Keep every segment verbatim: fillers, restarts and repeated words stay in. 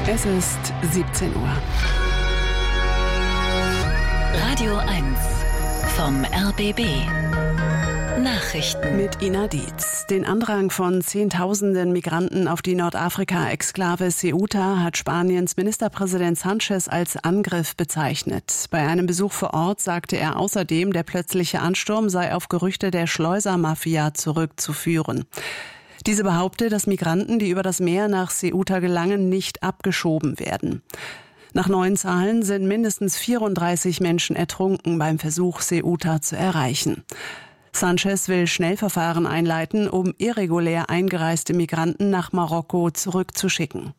Es ist siebzehn Uhr. Radio eins vom R B B. Nachrichten mit Ina Dietz. Den Andrang von Zehntausenden Migranten auf die Nordafrika-Exklave Ceuta hat Spaniens Ministerpräsident Sánchez als Angriff bezeichnet. Bei einem Besuch vor Ort sagte er außerdem, der plötzliche Ansturm sei auf Gerüchte der Schleusermafia zurückzuführen. Diese behaupte, dass Migranten, die über das Meer nach Ceuta gelangen, nicht abgeschoben werden. Nach neuen Zahlen sind mindestens vierunddreißig Menschen ertrunken beim Versuch, Ceuta zu erreichen. Sánchez will Schnellverfahren einleiten, um irregulär eingereiste Migranten nach Marokko zurückzuschicken.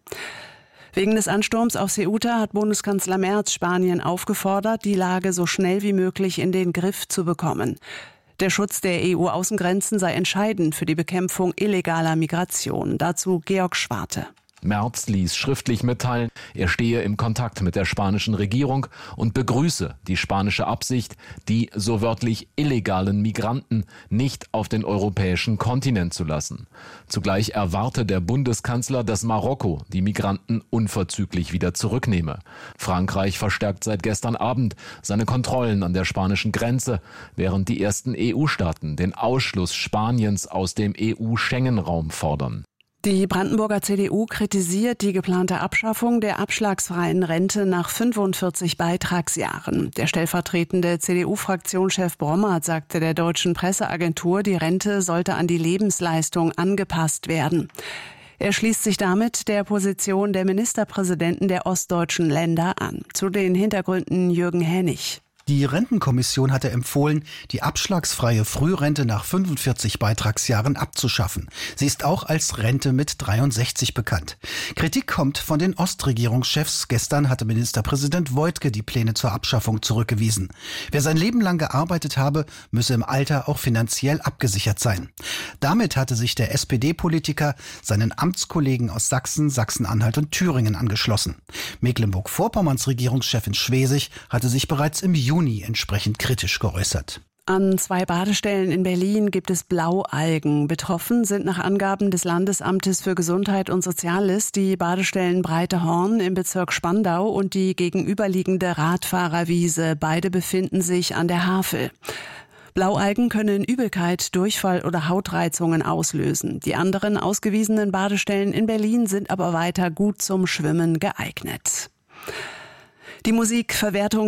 Wegen des Ansturms auf Ceuta hat Bundeskanzler Merz Spanien aufgefordert, die Lage so schnell wie möglich in den Griff zu bekommen. Der Schutz der E U-Außengrenzen sei entscheidend für die Bekämpfung illegaler Migration. Dazu Georg Schwarte. Merz ließ schriftlich mitteilen, er stehe im Kontakt mit der spanischen Regierung und begrüße die spanische Absicht, die so wörtlich illegalen Migranten nicht auf den europäischen Kontinent zu lassen. Zugleich erwarte der Bundeskanzler, dass Marokko die Migranten unverzüglich wieder zurücknehme. Frankreich verstärkt seit gestern Abend seine Kontrollen an der spanischen Grenze, während die ersten E U-Staaten den Ausschluss Spaniens aus dem E U-Schengen-Raum fordern. Die Brandenburger C D U kritisiert die geplante Abschaffung der abschlagsfreien Rente nach fünfundvierzig Beitragsjahren. Der stellvertretende C D U-Fraktionschef Brommert sagte der deutschen Presseagentur, die Rente sollte an die Lebensleistung angepasst werden. Er schließt sich damit der Position der Ministerpräsidenten der ostdeutschen Länder an. Zu den Hintergründen Jürgen Hennig. Die Rentenkommission hatte empfohlen, die abschlagsfreie Frührente nach fünfundvierzig Beitragsjahren abzuschaffen. Sie ist auch als Rente mit dreiundsechzig bekannt. Kritik kommt von den Ostregierungschefs. Gestern hatte Ministerpräsident Woidke die Pläne zur Abschaffung zurückgewiesen. Wer sein Leben lang gearbeitet habe, müsse im Alter auch finanziell abgesichert sein. Damit hatte sich der S P D-Politiker seinen Amtskollegen aus Sachsen, Sachsen-Anhalt und Thüringen angeschlossen. Mecklenburg-Vorpommerns Regierungschefin Schwesig hatte sich bereits im Juni entsprechend kritisch geäußert. An zwei Badestellen in Berlin gibt es Blaualgen. Betroffen sind nach Angaben des Landesamtes für Gesundheit und Soziales die Badestellen Breitehorn im Bezirk Spandau und die gegenüberliegende Radfahrerwiese. Beide befinden sich an der Havel. Blaualgen können Übelkeit, Durchfall oder Hautreizungen auslösen. Die anderen ausgewiesenen Badestellen in Berlin sind aber weiter gut zum Schwimmen geeignet. Die Musikverwertungs-